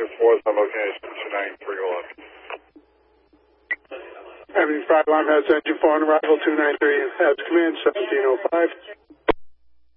engine 4 is on location 293 Avenue 5 Lime has engine 4 on arrival 293 has command 1705.